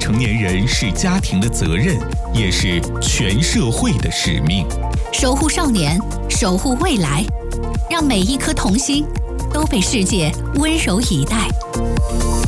成年人是家庭的责任，也是全社会的使命。 守护少年，守护未来，让每一颗童心都被世界温柔以待。